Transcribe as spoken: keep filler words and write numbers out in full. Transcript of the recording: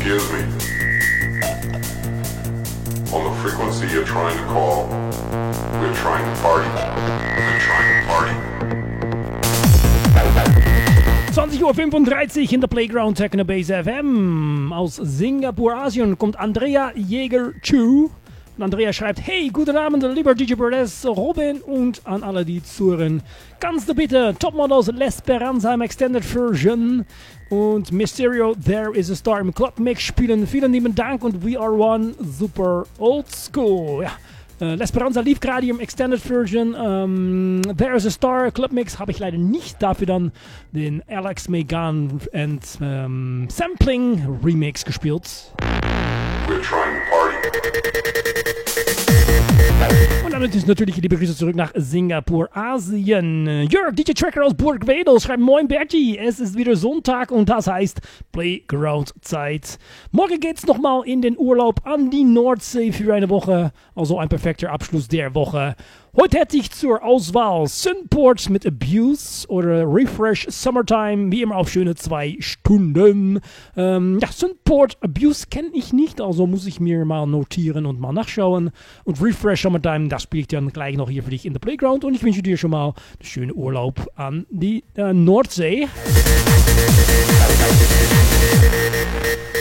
Excuse me. On the frequency you're trying to call, we're trying to party. We're trying to party. zwanzig Uhr fünfunddreißig in der Playground Techno Base F M. Aus Singapur, Asien kommt Andrea Jäger-Chu. Und Andrea schreibt, hey, guten Abend, lieber D J Perez, Robin und an alle, die zuhören. Kannst du bitte Topmodels L'Esperanza im Extended Version und Mysterio There Is a Star im Club Mix spielen? Vielen lieben Dank und We Are One, super old school. Ja. Uh, L'Esperanza lief gerade im Extended Version. Um, There is a Star Club Mix habe ich leider nicht. Dafür dann den Alex Megan and um, Sampling Remix gespielt. We're trying to party. Und damit ist natürlich liebe Grüße zurück nach Singapur, Asien. Jörg, D J Tracker aus Burg Wedel, schreibt Moin Berti, es ist wieder Sonntag und das heißt Playground-Zeit. Morgen geht's nochmal in den Urlaub an die Nordsee für eine Woche, also ein perfekter Abschluss der Woche. Heute hätte ich zur Auswahl Synport mit Abuse oder Refresh Summertime, wie immer auf schöne zwei Stunden. Ähm, ja, Synport Abuse kenne ich nicht, also muss ich mir mal notieren und mal nachschauen. Und Refresh Summertime, das spiele ich dann gleich noch hier für dich in der Playground. Und ich wünsche dir schon mal einen schönen Urlaub an die äh, Nordsee.